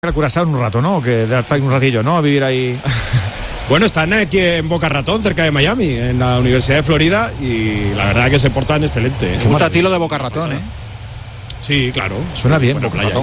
el Curazao en un rato, ¿no? Que de estar un ratillo, ¿no? A vivir ahí. Bueno, están aquí en Boca Ratón, cerca de Miami, en la Universidad de Florida, y la verdad que se portan excelente. Me gusta a ti lo de Boca Ratón, ¿eh? Sí, claro. Suena bien, Boca Ratón.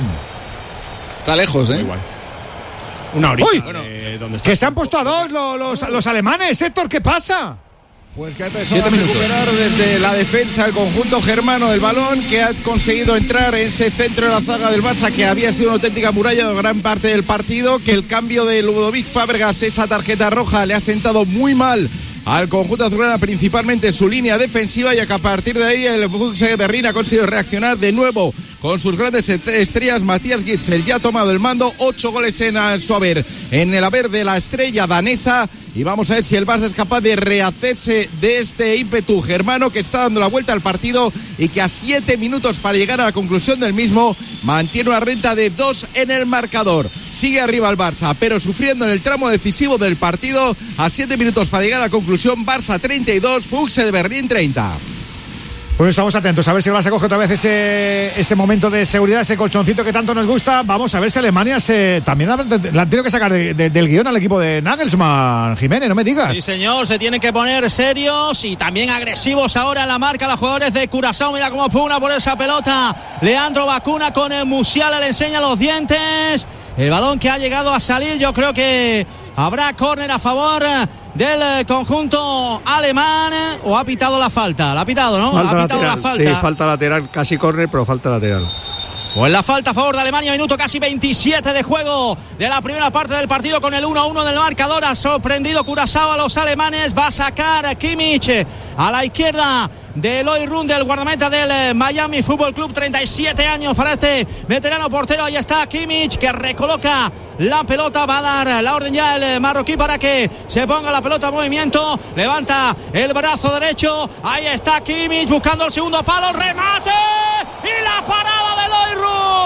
Está lejos, ¿eh? Igual. Una horita. ¡Uy! Que se han puesto a dos los alemanes, Héctor, ¿qué pasa? Pues que ha empezado a recuperar desde la defensa el conjunto germano del balón, que ha conseguido entrar en ese centro de la zaga del Barça, que había sido una auténtica muralla de gran parte del partido, que el cambio de Ludovic Fábregas, esa tarjeta roja, le ha sentado muy mal al conjunto azulgrana, principalmente su línea defensiva, y que a partir de ahí el Fuchs Berlín ha conseguido reaccionar de nuevo con sus grandes estrellas. Matías Gitzel ya ha tomado el mando, 8 goles en su haber, en el haber de la estrella danesa, y vamos a ver si el Barça es capaz de rehacerse de este ímpetu germano que está dando la vuelta al partido y que a 7 minutos para llegar a la conclusión del mismo mantiene una renta de 2 en el marcador. Sigue arriba el Barça, pero sufriendo en el tramo decisivo del partido. A 7 minutos para llegar a la conclusión, Barça 32, Fuchs de Berlín 30. Pues estamos atentos a ver si el Barça coge otra vez ese momento de seguridad, ese colchoncito que tanto nos gusta. Vamos a ver si Alemania también la han tenido que sacar del guión al equipo de Nagelsmann. Jiménez, no me digas. Sí, señor, se tienen que poner serios y también agresivos ahora en la marca los jugadores de Curazao. Mira cómo pugna por esa pelota Leandro Bacuna con Musiala, le enseña los dientes. El balón que ha llegado a salir, yo creo que habrá córner a favor del conjunto alemán. ¿O ha pitado la falta? La ha pitado, ¿no? Falta ha pitado lateral, la falta. sí, falta lateral, casi córner, pero falta lateral. Pues la falta a favor de Alemania, minuto casi 27 de juego de la primera parte del partido, con el 1-1 del marcador. Ha sorprendido Curazao a los alemanes, va a sacar a Kimmich a la izquierda de Eloy Run, del guardameta del Miami Fútbol Club. 37 años para este veterano portero. Ahí está Kimmich, que recoloca la pelota, va a dar la orden ya el marroquí para que se ponga la pelota en movimiento, levanta el brazo derecho, ahí está Kimmich buscando el segundo palo, remate y la parada de Eloy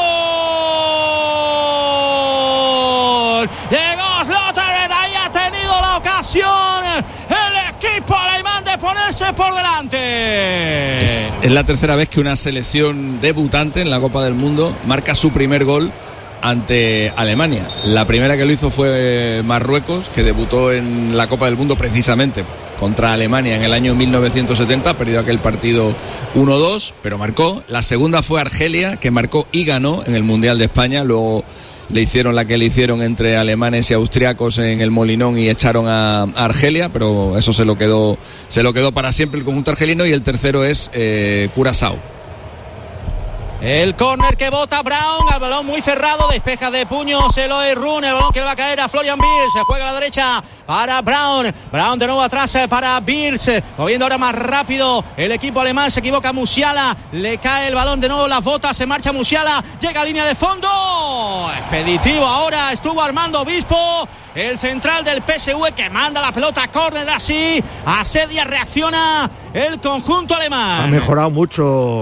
Run. Llegó Schlotterbeck, ahí ha tenido la ocasión el equipo alemán de ponerse por delante. Es la tercera vez que una selección debutante en la Copa del Mundo marca su primer gol ante Alemania. La primera que lo hizo fue Marruecos, que debutó en la Copa del Mundo precisamente contra Alemania en el año 1970, perdió aquel partido 1-2, pero marcó. La segunda fue Argelia, que marcó y ganó en el Mundial de España. Luego le hicieron la que le hicieron entre alemanes y austriacos en el Molinón y echaron a Argelia, pero eso se lo quedó para siempre el conjunto argelino. Y el tercero es Curazao. El córner que bota Brown, al balón muy cerrado, despeja de puños Eloy Run, el balón que le va a caer a Florian Wirtz, se juega a la derecha para Brown de nuevo atrás para Wirtz, moviendo ahora más rápido el equipo alemán, se equivoca Musiala, le cae el balón de nuevo, las botas, se marcha Musiala, llega a línea de fondo, expeditivo ahora, estuvo Armando Obispo, el central del PSV, que manda la pelota, córner así, asedia, reacciona el conjunto alemán. Ha mejorado mucho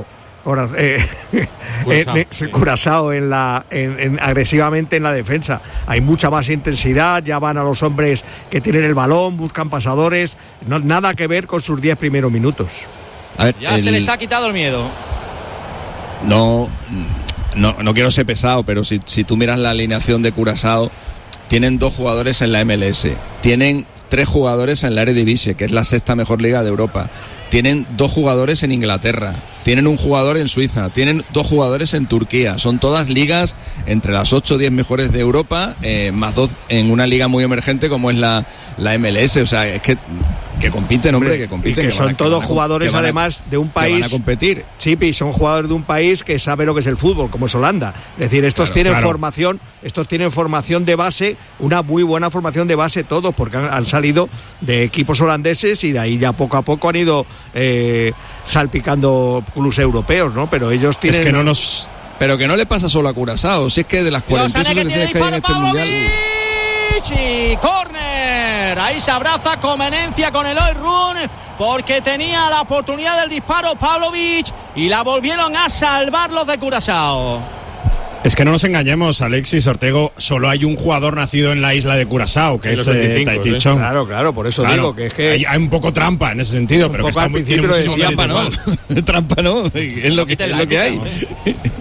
Curazao agresivamente en la defensa. Hay mucha más intensidad, ya van a los hombres que tienen el balón, buscan pasadores, nada que ver con sus 10 primeros minutos. A ver, ya se les ha quitado el miedo. No quiero ser pesado, pero si tú miras la alineación de Curazao, tienen 2 jugadores en la MLS, tienen 3 jugadores en la Eredivisie, que es la 6ª mejor liga de Europa, tienen 2 jugadores en Inglaterra, tienen un jugador en Suiza, tienen 2 jugadores en Turquía, son todas ligas entre las 8 o 10 mejores de Europa, más 2 en una liga muy emergente como es la MLS, o sea, es que compiten, hombre, que compiten. Y que son todos jugadores además de un país. Que van a competir. Chipi, son jugadores de un país que sabe lo que es el fútbol, como es Holanda. Es decir, estos tienen formación de base, una muy buena formación de base todos, porque han salido de equipos holandeses y de ahí ya poco a poco han ido salpicando clubes europeos, ¿no? Pero ellos tienen. Es que no nos. Pero que no le pasa solo a Curazao, si es que de las 48 selecciones que hay en este mundial. Y córner, ahí se abraza Comenencia con Eloy Run, porque tenía la oportunidad del disparo Pavlovic y la volvieron a salvar los de Curazao. Es que no nos engañemos, Alexis Ortego, solo hay un jugador nacido en la isla de Curazao, que es Tahiti Chong. Claro, por eso digo que es que hay un poco trampa en ese sentido, pero que está al principio trampa no, es lo que hay.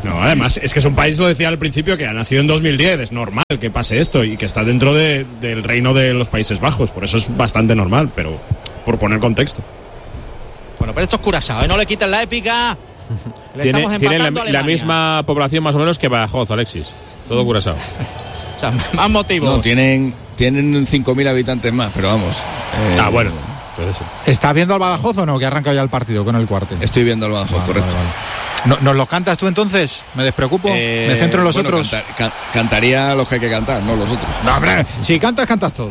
No, además, es que es un país, lo decía al principio, que ha nacido en 2010. Es normal que pase esto y que está dentro del reino de los Países Bajos. Por eso es bastante normal, pero por poner contexto. Bueno, pero esto es Curazao, no le quiten la épica. Tiene la misma población más o menos que Badajoz, Alexis. Todo Curazao. O sea, más motivos. No, tienen 5.000 habitantes más, pero vamos. Bueno. ¿Estás viendo al Badajoz o no? Que ha arrancado ya el partido con el cuarto. Estoy viendo al Badajoz, correcto. Vale. ¿Nos lo cantas tú entonces? ¿Me despreocupo? ¿Me centro en los otros? Cantaría los que hay que cantar, no los otros. No, hombre, si cantas todo.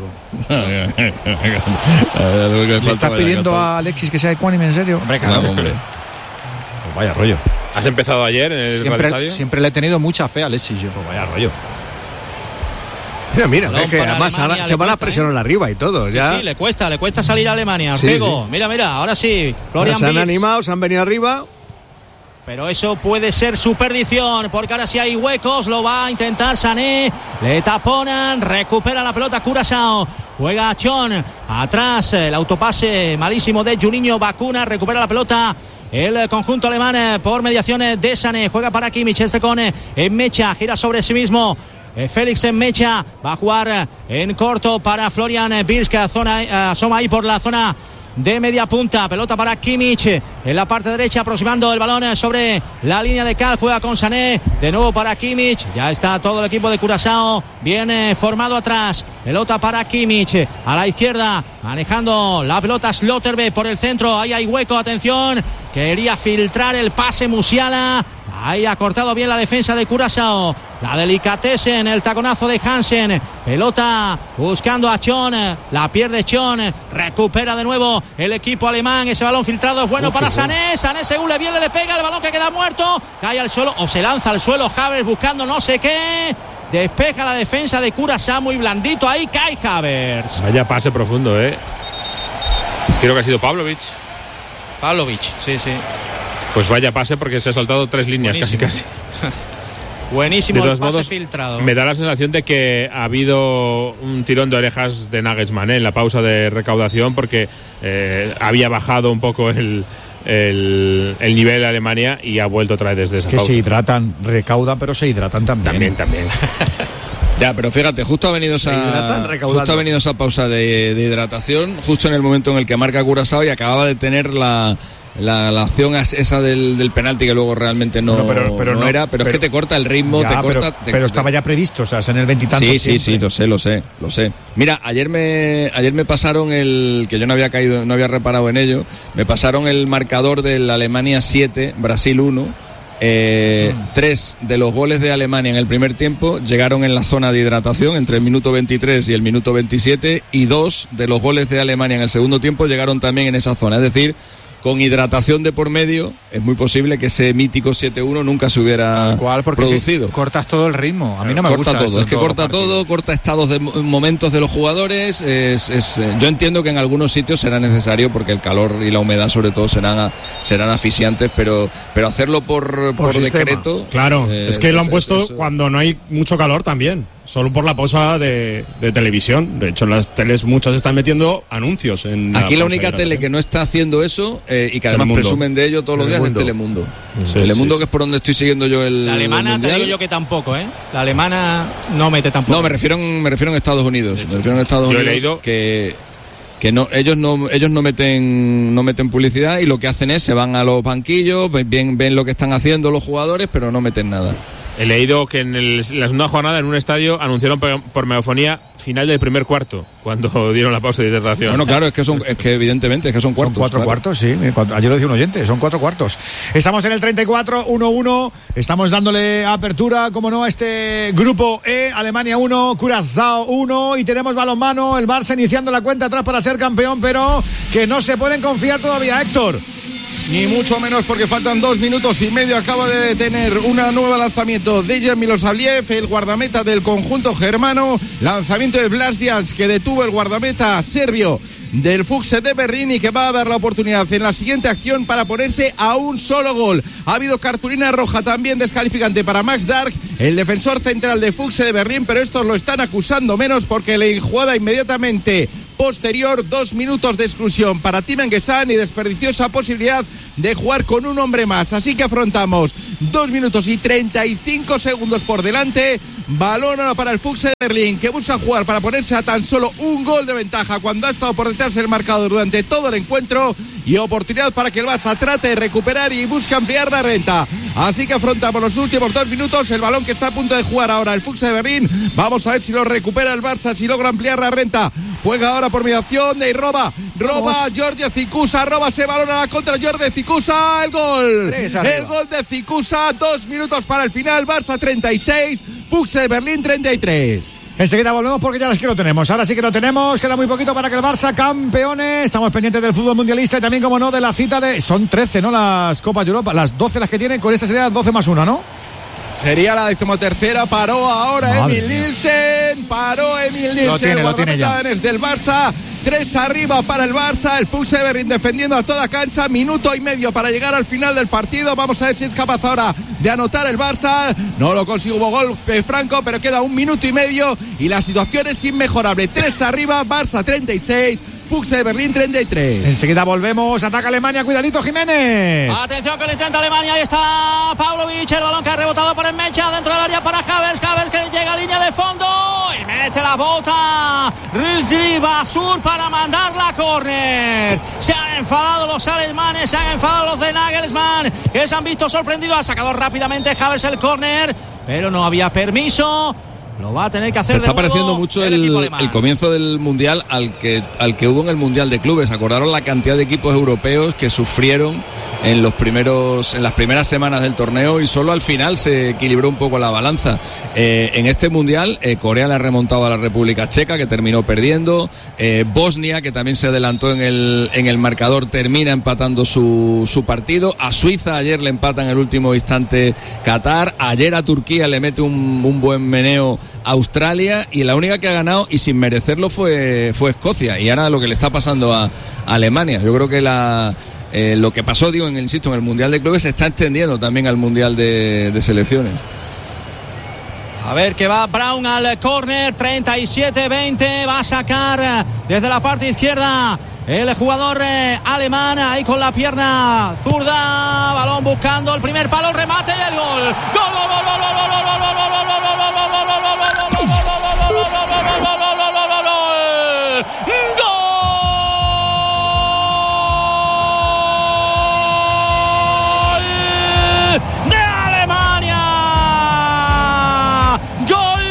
¿Le estás pidiendo a Alexis que sea ecuánime, en serio? Hombre, claro. Pues vaya rollo. ¿Has empezado ayer en el estadio? Siempre le he tenido mucha fe a Alexis yo. Pues vaya rollo. Mira, es que además ahora se van a presionar arriba y todo. Sí, ya. sí, le cuesta salir a Alemania. Ortego, sí. Mira, ahora sí. Florian se han Wirtz. animado, se han venido arriba. Pero eso puede ser su perdición, porque ahora sí hay huecos, lo va a intentar Sané, le taponan, recupera la pelota Curazao, juega Chon, atrás el autopase malísimo de Juninho Bacuna, recupera la pelota el conjunto alemán por mediaciones de Sané, juega para Kimmich, con Mecha, gira sobre sí mismo. Félix Mecha va a jugar en corto para Florian Wirtz, que asoma ahí por la zona de media punta, pelota para Kimmich en la parte derecha, aproximando el balón sobre la línea de cal, juega con Sané, de nuevo para Kimmich, ya está todo el equipo de Curazao bien formado atrás, pelota para Kimmich, a la izquierda, manejando la pelota Slotterbeck por el centro, ahí hay hueco, atención, quería filtrar el pase Musiala, ahí ha cortado bien la defensa de Curazao, la Delicatessen, el taconazo de Hansen, pelota buscando a Chon, la pierde Chon, recupera de nuevo el equipo alemán, ese balón filtrado es bueno para Sané, según le viene le pega el balón que queda muerto, cae al suelo o se lanza al suelo Havertz buscando no sé qué, despeja la defensa de Curazao, muy blandito, ahí cae Havertz. Vaya pase profundo, creo que ha sido Pavlovic, sí. Pues vaya pase porque se ha saltado 3 líneas. Buenísimo. casi. Buenísimo el pase modos, filtrado. Me da la sensación de que ha habido un tirón de orejas de Nagelsmann en la pausa de recaudación porque había bajado un poco el nivel de Alemania y ha vuelto otra vez desde esa pausa. Que se hidratan, recaudan, pero se hidratan también. También. Ya, pero fíjate, justo ha venido esa pausa de hidratación, justo en el momento en el que marca Curazao y acababa de tener la acción esa del penalti que luego realmente no era, pero es que te corta el ritmo, ya, pero estaba ya previsto, o sea, en el 20 y tantos. Sí, lo sé. Mira, ayer me pasaron que yo no había reparado en ello, me pasaron el marcador del Alemania 7, Brasil 1. 3 de los goles de Alemania en el primer tiempo llegaron en la zona de hidratación entre el minuto 23 y el minuto 27 y 2 de los goles de Alemania en el segundo tiempo llegaron también en esa zona, es decir, con hidratación de por medio, es muy posible que ese mítico 7-1 nunca se hubiera producido. Cortas todo el ritmo. A mí no me gusta todo. Es que corta todo, corta estados de momentos de los jugadores. Yo entiendo que en algunos sitios será necesario porque el calor y la humedad, sobre todo, serán asfixiantes, pero hacerlo por decreto. Claro, es que lo han puesto cuando no hay mucho calor también. Solo por la pausa de televisión. De hecho, las teles muchas están metiendo anuncios. Aquí la única tele que no está haciendo eso y que además presumen de ello todos los días es Telemundo. Telemundo, que es por donde estoy siguiendo yo la alemana, te digo yo que tampoco, La alemana no mete tampoco. No, me refiero en Estados Unidos. Yo he leído que no, ellos no meten publicidad y lo que hacen es se van a los banquillos, ven lo que están haciendo los jugadores, pero no meten nada. He leído que en la segunda jornada en un estadio anunciaron por megafonía final del primer cuarto, cuando dieron la pausa de hidratación. Bueno, claro, es que evidentemente son cuartos. Son 4 cuartos, sí. Ayer lo decía un oyente, son 4 cuartos. Estamos en el 34, 1-1. Estamos dándole apertura, como no, a este grupo E. Alemania 1, Curazao 1. Y tenemos balonmano, el Barça iniciando la cuenta atrás para ser campeón, pero que no se pueden confiar todavía, Héctor. Ni mucho menos porque faltan 2 minutos y medio. Acaba de tener una nueva lanzamiento Dejan Milosavljev, el guardameta del conjunto germano. Lanzamiento de Blasjans, que detuvo el guardameta serbio del Fuchs de Berlín y que va a dar la oportunidad en la siguiente acción para ponerse a un solo gol. Ha habido cartulina roja también descalificante para Max Dark, el defensor central de Fuchs de Berlín, pero estos lo están acusando menos porque le enjuada inmediatamente posterior 2 minutos de exclusión para Tim Engesan y desperdiciosa posibilidad de jugar con un hombre más. Así que afrontamos 2 minutos y 35 segundos por delante. Balón ahora para el Füchse Berlín, que busca jugar para ponerse a tan solo un gol de ventaja cuando ha estado por detrás del marcador durante todo el encuentro, y oportunidad para que el Barça trate de recuperar y busque ampliar la renta. Así que afrontamos los últimos 2 minutos. El balón que está a punto de jugar ahora el Füchse Berlín. Vamos a ver si lo recupera el Barça, si logra ampliar la renta. Juega ahora por mediación de roba George Cicusa, roba ese balón a la contra George Cicusa, el gol de Cicusa. 2 minutos para el final. Barça 36, Füchse Berlín 33. Enseguida volvemos porque ya es que lo tenemos. Ahora sí que lo tenemos. Queda muy poquito para que el Barça campeone. Estamos pendientes del fútbol mundialista y también, como no, de la cita de... Son 13, ¿no? Las Copas de Europa. Las 12 las que tienen. Con esta sería 12 más 1, ¿no? Sería la 13ª. Paró ahora Emil Nielsen. Lo tiene ya. Del Barça. 3 arriba para el Barça. El Füchse Berlín defendiendo a toda cancha. Minuto y medio para llegar al final del partido. Vamos a ver si es capaz ahora de anotar el Barça. No lo consigo, hubo gol franco, pero queda 1 minuto y medio y la situación es inmejorable. 3 arriba, Barça 36, Füchse Berlín 33. Enseguida volvemos. Ataca Alemania. Cuidadito, Jiménez. Atención que lo intenta Alemania. Ahí está Pavlovic. El balón que ha rebotado por el Mecha. Dentro del área para Havertz. Havertz que llega a línea de fondo. Y mete la bota. Rizli Basur para mandarla a córner. Se han enfadado los alemanes. Se han enfadado los de Nagelsmann, que se han visto sorprendidos. Ha sacado rápidamente Havertz el córner, pero no había permiso. Lo va a tener que hacer. Se está pareciendo mucho el comienzo del Mundial al que hubo en el Mundial de Clubes. Acordaron la cantidad de equipos europeos que sufrieron en las primeras semanas del torneo, y solo al final se equilibró un poco la balanza. En este Mundial Corea le ha remontado a la República Checa, que terminó perdiendo. Bosnia, que también se adelantó en el marcador, termina empatando su partido. A Suiza ayer le empata en el último instante Qatar. Ayer a Turquía le mete un buen meneo Australia, y la única que ha ganado y sin merecerlo fue Escocia. Y ahora lo que le está pasando a Alemania, yo creo que lo que pasó, insisto, en el Mundial de Clubes se está extendiendo también al Mundial de Selecciones. A ver que va Braun al córner. 37-20, va a sacar desde la parte izquierda el jugador alemán, ahí con la pierna zurda, balón buscando el primer palo, remate y el gol. ¡Gol! de Alemania. Gol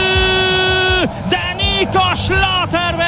de Nico Schlotterbeck.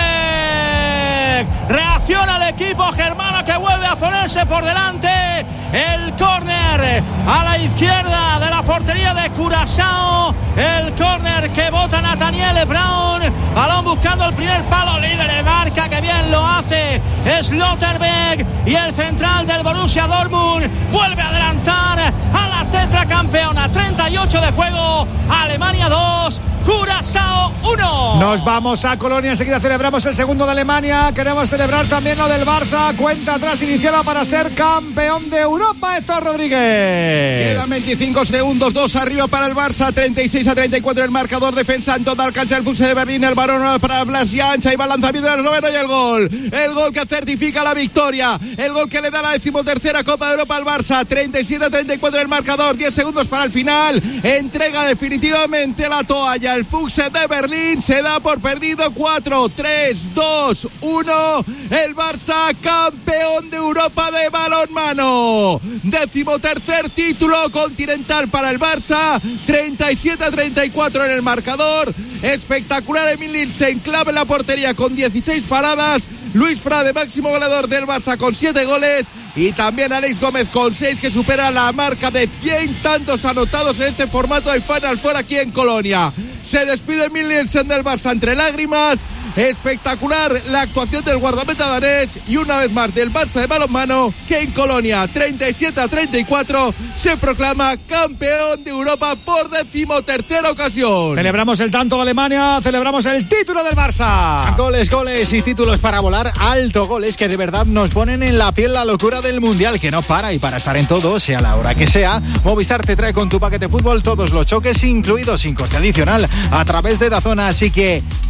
Reacciona el equipo germano, que vuelve a ponerse por delante. El córner a la izquierda de la portería de Curazao. El córner que bota Nathaniel Braun. Balón buscando el primer palo. Líder de marca, que bien lo hace Schlotterbeck. Y el central del Borussia Dortmund vuelve a adelantar a la tetracampeona. 38 de juego. Alemania 2, Curazao 1. Nos vamos a Colonia. Enseguida celebramos el segundo de Alemania. Queremos celebrar también lo del Barça. Cuenta atrás iniciada para ser campeón de Europa, Héctor Rodríguez. Quedan 25 segundos, 2 arriba para el Barça, 36-34 el marcador. Defensa en total cancha el Füchse de Berlín. El balón para Blas Janša, y va el lanzamiento del esloveno y el gol. El gol que certifica la victoria. El gol que le da la 13ª Copa de Europa al Barça. 37-34 el marcador, 10 segundos para el final. Entrega definitivamente la toalla. El Füchse de Berlín se da por perdido. 4, 3, 2, 1. El Barça campeón de Europa de balonmano. 13º título continental para el Barça. 37-34 en el marcador. Espectacular Emil Nielsen, clave en la portería con 16 paradas. Luis Frade, máximo goleador del Barça, con 7 goles. Y también Alex Gómez con 6, que supera la marca de 100 tantos anotados en este formato de Final Four aquí en Colonia. Se despide Emil Nielsen del Barça entre lágrimas. Espectacular la actuación del guardameta danés, y una vez más del Barça de balonmano, que en Colonia 37-34 se proclama campeón de Europa por 13ª ocasión. Celebramos el tanto de Alemania, celebramos el título del Barça. Goles, goles y títulos para volar alto, goles que de verdad nos ponen en la piel la locura del Mundial, que no para, y para estar en todo, sea la hora que sea, Movistar te trae con tu paquete fútbol todos los choques incluidos sin coste adicional a través de DAZN, así que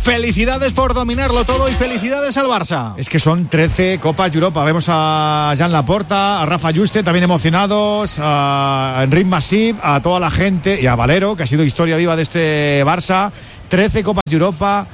Felicidades por dominarlo todo y felicidades al Barça. Es que son 13 Copas de Europa. Vemos a Jan Laporta, a Rafa Juste también emocionados, a Enric Masip, a toda la gente y a Valero, que ha sido historia viva de este Barça. 13 Copas de Europa,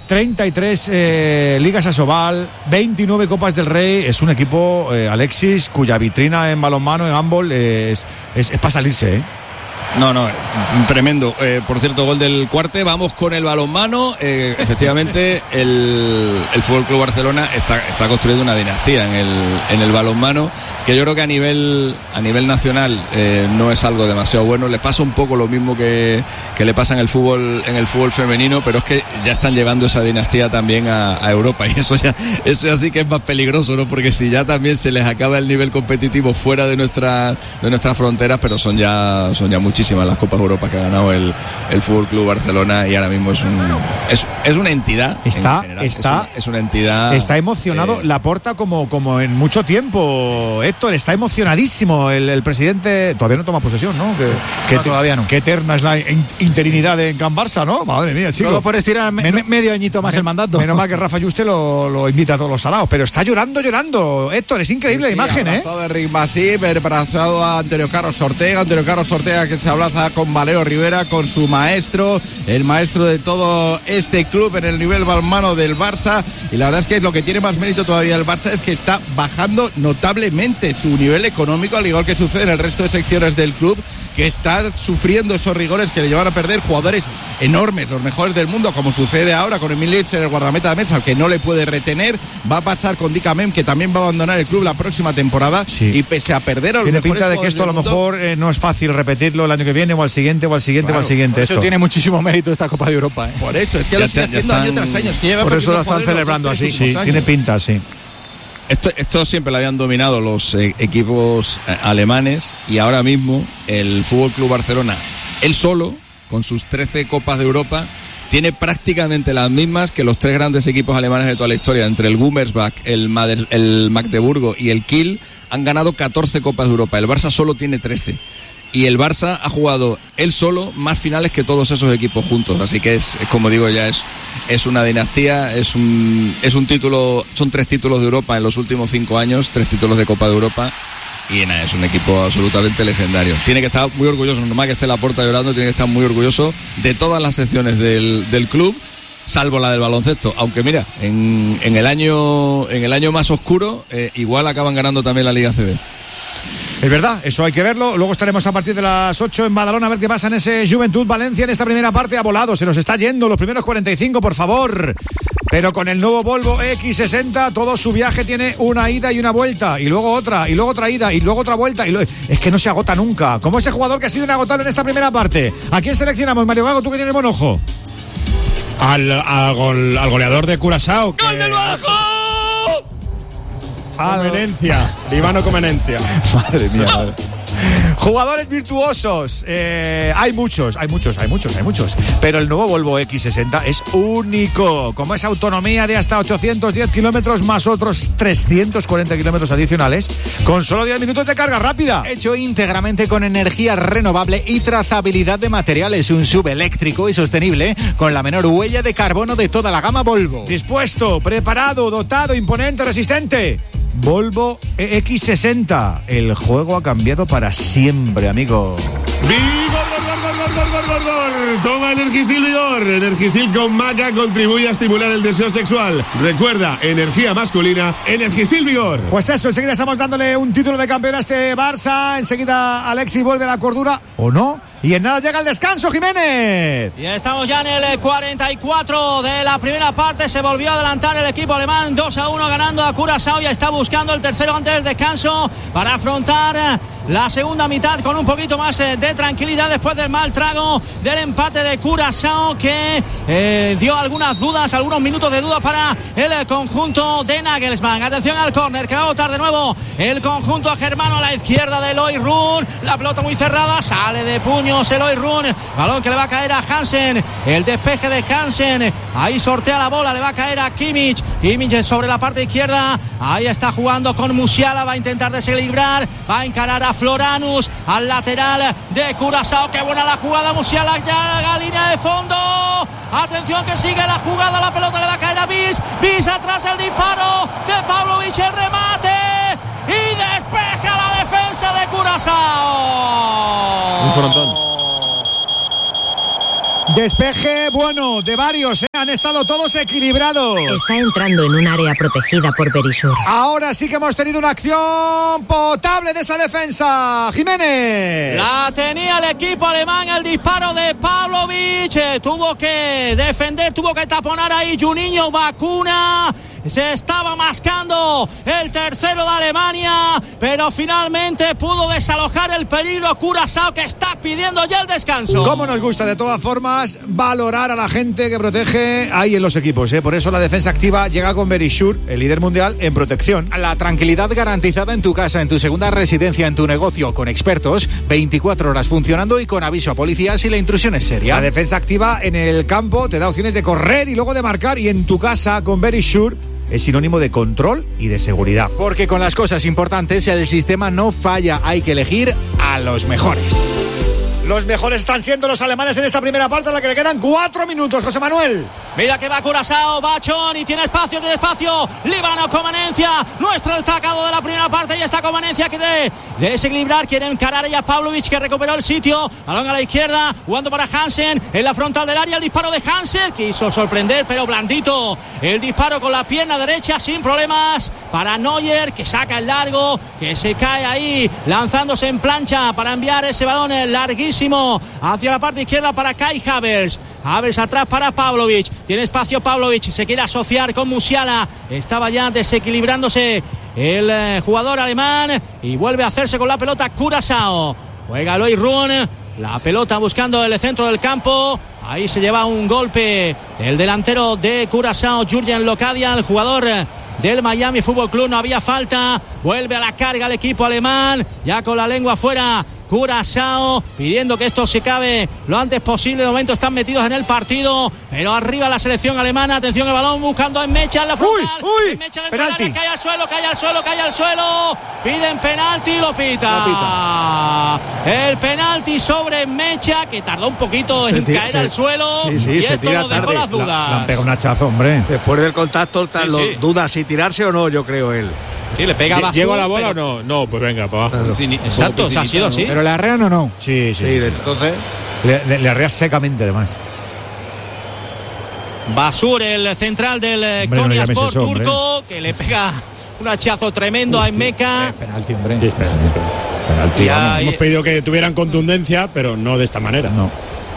33 Ligas Asobal, 29 Copas del Rey. Es un equipo, Alexis, cuya vitrina en balonmano, en handball, es para salirse, ¿eh? No, tremendo. Por cierto, gol del Cuarte. Vamos con el balonmano. Efectivamente, el Fútbol Club Barcelona está construyendo una dinastía en el balonmano, que yo creo que a nivel nacional no es algo demasiado bueno. Le pasa un poco lo mismo que le pasa en el fútbol femenino, pero es que ya están llevando esa dinastía también a Europa, y eso sí que es más peligroso, ¿no? Porque si ya también se les acaba el nivel competitivo fuera de nuestras fronteras, pero son ya muchísimas las Copas de Europa que ha ganado el Fútbol Club Barcelona, y ahora mismo es una entidad. Es una entidad. Está emocionado Laporta como en mucho tiempo, Héctor. Está emocionadísimo el presidente. Todavía no toma posesión, ¿no? Todavía no. Qué eterna es la interinidad en Can Barça, ¿no? Madre mía, chico. Solo por estirar medio añito más el mandato. Menos mal que Rafa Juste lo invita a todos los salados, pero está llorando. Héctor, es increíble la imagen, ¿eh? Abrazado a Enric Masip, abrazado a Antonio Carlos Ortega, que se abraza con Valero Rivera, con su maestro, el maestro de todo este club en el nivel balonmano del Barça. Y la verdad es que lo que tiene más mérito todavía el Barça es que está bajando notablemente su nivel económico, al igual que sucede en el resto de secciones del club, que está sufriendo esos rigores que le llevan a perder jugadores enormes, los mejores del mundo, como sucede ahora con Emil Litz, el guardameta de Mesa, al que no le puede retener. Va a pasar con Dika Mem, que también va a abandonar el club la próxima temporada. Sí. Y pese a perder a los tiene pinta de que esto a lo mejor no es fácil repetirlo el año que viene o al siguiente. Por eso tiene muchísimo mérito esta Copa de Europa, ¿eh? Por eso, es que lo sigue haciendo año tras año. Por eso lo están celebrando así. Sí, tiene pinta, sí. Esto siempre lo habían dominado los equipos alemanes, y ahora mismo el Fútbol Club Barcelona, él solo, con sus 13 Copas de Europa, tiene prácticamente las mismas que los tres grandes equipos alemanes de toda la historia. Entre el Gummersbach, el Magdeburgo y el Kiel han ganado 14 Copas de Europa. El Barça solo tiene 13. Y el Barça ha jugado él solo más finales que todos esos equipos juntos. Así que es como digo, ya es una dinastía, es un título, son 3 títulos de Europa en los últimos 5 años, 3 títulos de Copa de Europa. Y nada, es un equipo absolutamente legendario. Tiene que estar muy orgulloso, normal que esté Laporta llorando, tiene que estar muy orgulloso de todas las secciones del club, salvo la del baloncesto. Aunque mira, en el año más oscuro, igual acaban ganando también la Liga CB. Es verdad, eso hay que verlo. Luego estaremos a partir de las 8 en Badalona a ver qué pasa en ese Juventud Valencia. En esta primera parte ha volado, se nos está yendo los primeros 45, por favor. Pero con el nuevo Volvo X60 todo su viaje tiene una ida y una vuelta, y luego otra ida, y luego otra vuelta, es que no se agota nunca. Como ese jugador que ha sido inagotable en esta primera parte. ¿A quién seleccionamos, Mario Gago? Tú que tienes buen ojo. Al goleador de Curazao. ¡Gol del Bajo! Comenencia, Ivano Comenencia. Madre mía, madre. Jugadores virtuosos, hay muchos, pero el nuevo Volvo X60 es único, como esa autonomía de hasta 810 kilómetros más otros 340 kilómetros adicionales, con solo 10 minutos de carga rápida. Hecho íntegramente con energía renovable y trazabilidad de materiales, un SUV eléctrico y sostenible con la menor huella de carbono de toda la gama Volvo. Dispuesto, preparado, dotado, imponente, resistente. Volvo EX60. El juego ha cambiado para siempre, amigo. ¡Vigor! Toma Energisil Vigor. Energisil con maca contribuye a estimular el deseo sexual. Recuerda, energía masculina, Energisil Vigor. Pues eso, enseguida estamos dándole un título de campeón a este Barça. Enseguida Alexis vuelve a la cordura, ¿o no? Y en nada llega el descanso, Jiménez. Y estamos ya en el 44 de la primera parte. Se volvió a adelantar el equipo alemán 2-1 ganando a Curazao. Ya está buscando el tercero antes del descanso para afrontar la segunda mitad con un poquito más de tranquilidad después del mal trago del empate de Curazao, que dio algunas dudas, algunos minutos de duda para el conjunto de Nagelsmann. Atención al córner que va a botar de nuevo el conjunto germano a la izquierda de Eloy Run. La pelota muy cerrada, sale de puños Eloy Run, balón que le va a caer a Hansen, el despeje de Hansen, ahí sortea la bola, le va a caer a Kimmich sobre la parte izquierda, ahí está jugando con Musiala, va a intentar desequilibrar, va a encarar a Floranus, al lateral de Curazao. Qué buena la jugada, Musiala ya a la línea de fondo, Atención que sigue la jugada, la pelota le va a caer a Vis atrás el disparo de Pavlovic, el remate y despeja la defensa de Curazao. Un frontón. Despeje bueno de varios, han estado todos equilibrados. Está entrando en un área protegida por Berisur. Ahora sí que hemos tenido una acción potable de esa defensa. Jiménez. La tenía el equipo alemán, el disparo de Pavlovic. Tuvo que defender, tuvo que taponar ahí Juninho Bacuna. Se estaba mascando el tercero de Alemania, pero finalmente pudo desalojar el peligro Curazao, que está pidiendo ya el descanso. Cómo nos gusta de todas formas valorar a la gente que protege ahí en los equipos, Por eso la defensa activa llega con Berisur, el líder mundial en protección. La tranquilidad garantizada en tu casa, en tu segunda residencia, en tu negocio, con expertos, 24 horas funcionando y con aviso a policía si la intrusión es seria. La defensa activa en el campo te da opciones de correr y luego de marcar, y en tu casa con Berisur es sinónimo de control y de seguridad. Porque con las cosas importantes el sistema no falla, hay que elegir a los mejores. Los mejores están siendo los alemanes en esta primera parte, a la que le quedan 4 minutos, José Manuel. Mira que va Curazao, Bachón, y tiene espacio, Líbano, Comanencia, nuestro destacado de la primera parte, y está Comanencia que de desequilibrar, quiere encarar ella Pavlovic, que recuperó el sitio, balón a la izquierda, jugando para Hansen, en la frontal del área, el disparo de Hansen, quiso sorprender, pero blandito, el disparo con la pierna derecha, sin problemas, para Neuer, que saca el largo, que se cae ahí, lanzándose en plancha, para enviar ese balón larguísimo hacia la parte izquierda para Kai Havertz. Havertz atrás para Pavlovic. Tiene espacio Pavlovic. Se quiere asociar con Musiala. Estaba ya desequilibrándose el jugador alemán y vuelve a hacerse con la pelota Curazao. Juega Eloy Run. La pelota buscando el centro del campo. Ahí se lleva un golpe el delantero de Curazao, Jurgen Locadia, el jugador del Miami Fútbol Club. No había falta. Vuelve a la carga el equipo alemán. Ya con la lengua afuera. Curazao pidiendo que esto se acabe lo antes posible. De momento están metidos en el partido, pero arriba la selección alemana. Atención el balón buscando en Mecha en la frontal. Mecha de penalti. Cae al suelo. Piden penalti, lo pita. El penalti sobre Mecha, que tardó un poquito en caer al suelo. Sí, y esto nos dejó las dudas. Le han pegado un hachazo, hombre. Después del contacto, duda si tirarse o no, yo creo él. Sí, le pega Basur. ¿Llego a la bola o no? No, pues venga, para abajo. Exacto, ha sido así. ¿Pero le arrean o no? Sí. Entonces le arrea secamente, además. Basur, el central del Konyaspor turco, que le pega un hachazo tremendo a Emeka. Penalti, hombre. Sí, espera. Penalti. Hemos pedido que tuvieran contundencia, pero no de esta manera. No.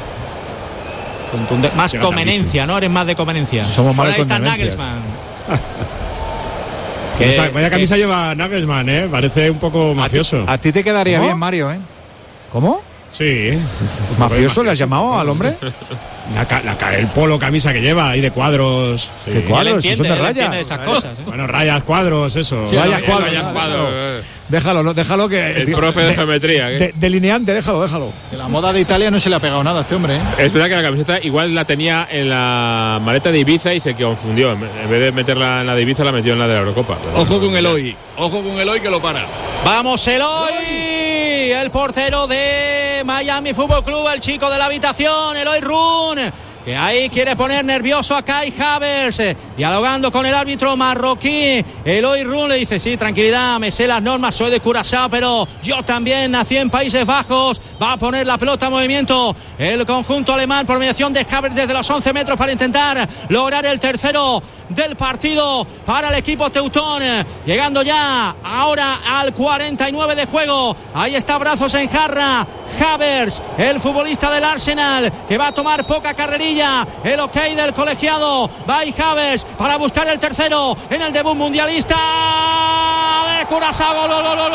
Más conveniencia, ¿no? Eres más de conveniencia. Somos más de ahí está conveniencias. Nagelsmann. Vaya camisa lleva Nagelsmann, parece un poco mafioso. A ti te quedaría bien, Mario, ¿Cómo? Sí. ¿Mafioso le has llamado al hombre? El polo camisa que lleva ahí de cuadros. Sí. ¿Qué cuadros? Si son de rayas. Esas cosas, Bueno, rayas, cuadros, eso. Sí, rayas, cuadros. Déjalo que... El profe de geometría. Delineante, déjalo. La moda de Italia no se le ha pegado nada a este hombre, Es verdad que la camiseta igual la tenía en la maleta de Ibiza y se confundió. En vez de meterla en la de Ibiza, la metió en la de la Eurocopa. Ojo con Eloy que lo para. Vamos Eloy, el portero de Miami Fútbol Club, el chico de la habitación, Eloy Run, que ahí quiere poner nervioso a Kai Havertz, dialogando con el árbitro marroquí. Eloy Run le dice: sí, tranquilidad, me sé las normas, soy de Curazao, pero yo también nací en Países Bajos. Va a poner la pelota en movimiento el conjunto alemán por mediación de Havertz desde los 11 metros para intentar lograr el tercero del partido para el equipo teutón, llegando ya ahora al 49 de juego. Ahí está, brazos en jarra, Havertz, el futbolista del Arsenal, que va a tomar poca carrerilla. El ok del colegiado, va Havertz para buscar el tercero en el debut mundialista de Curazao.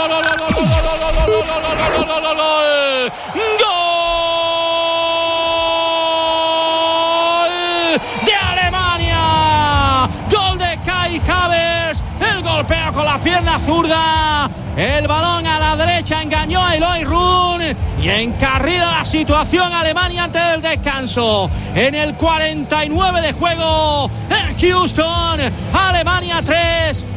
Havertz, el golpeo con la pierna zurda, el balón a la derecha engañó a Eloy Run y encarrila la situación Alemania antes del descanso. En el 49 de juego en Houston, Alemania 3,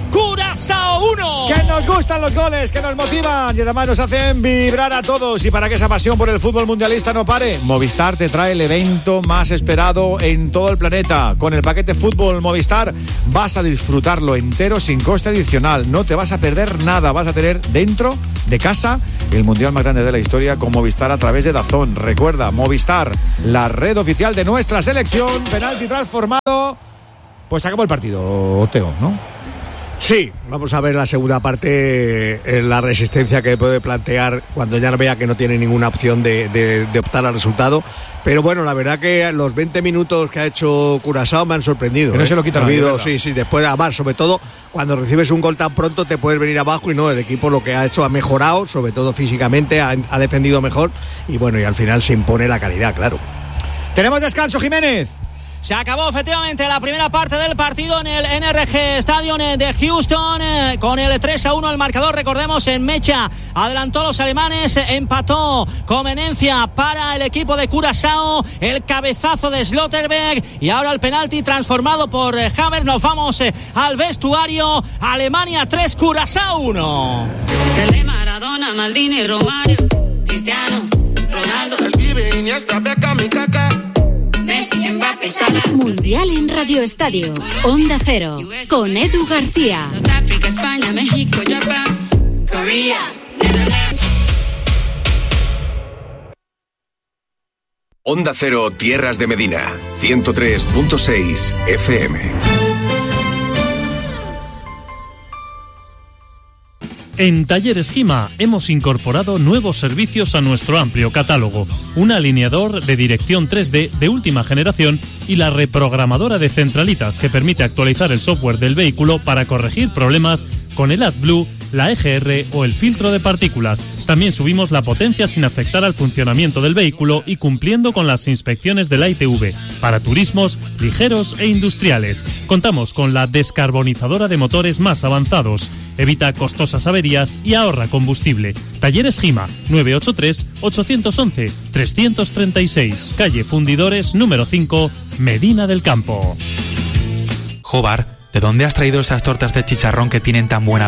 Curazao 1. Que nos gustan los goles, que nos motivan y además nos hacen vibrar a todos. Y para que esa pasión por el fútbol mundialista no pare, Movistar te trae el evento más esperado en todo el planeta. Con el paquete Fútbol Movistar vas a disfrutarlo entero sin coste adicional. No te vas a perder nada. Vas a tener dentro de casa el mundial más grande de la historia con Movistar a través de DAZN. Recuerda, Movistar, la red oficial de nuestra selección. Penalti transformado. Pues acabó el partido, Teo, ¿no? Sí, vamos a ver la segunda parte, la resistencia que puede plantear cuando ya vea que no tiene ninguna opción de optar al resultado. Pero bueno, la verdad que los 20 minutos que ha hecho Curazao me han sorprendido. Que no se lo quita nadie, sí, después además, sobre todo cuando recibes un gol tan pronto te puedes venir abajo y no, el equipo lo que ha hecho ha mejorado, sobre todo físicamente, ha defendido mejor y bueno, y al final se impone la calidad, claro. Tenemos descanso, Jiménez. Se acabó efectivamente la primera parte del partido en el NRG Stadium de Houston con el 3-1 el marcador. Recordemos, en mecha adelantó a los alemanes, empató Comenencia para el equipo de Curazao, el cabezazo de Slotterberg y ahora el penalti transformado por Havertz. Nos vamos al vestuario. Alemania 3, Curazao 1. Pelé, Maradona, Maldini, Romario, Cristiano, Ronaldo, el Pibe, Iniesta, Beckham, Kaká, Messi, Mbappé, Salah. Mundial en Radio Estadio, Onda Cero, con Edu García. South Africa, España, México, Japón, Corea, Netherlands. Onda Cero, Tierras de Medina, 103.6 FM. En Talleres Gima hemos incorporado nuevos servicios a nuestro amplio catálogo. Un alineador de dirección 3D de última generación y la reprogramadora de centralitas que permite actualizar el software del vehículo para corregir problemas con el AdBlue, la EGR o el filtro de partículas. También subimos la potencia sin afectar al funcionamiento del vehículo y cumpliendo con las inspecciones de la ITV para turismos ligeros e industriales. Contamos con la descarbonizadora de motores más avanzados. Evita costosas averías y ahorra combustible. Talleres Gima, 983-811-336. Calle Fundidores, número 5, Medina del Campo. Jobar, ¿de dónde has traído esas tortas de chicharrón que tienen tan buena